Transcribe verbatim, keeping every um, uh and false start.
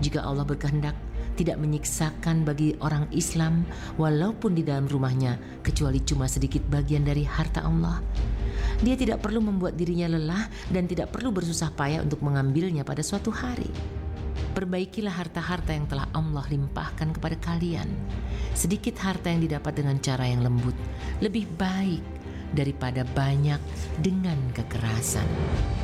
Jika Allah berkehendak, tidak menyiksakan bagi orang Islam walaupun di dalam rumahnya kecuali cuma sedikit bagian dari harta Allah. Dia tidak perlu membuat dirinya lelah dan tidak perlu bersusah payah untuk mengambilnya pada suatu hari. Perbaikilah harta-harta yang telah Allah limpahkan kepada kalian. Sedikit harta yang didapat dengan cara yang lembut lebih baik daripada banyak dengan kekerasan.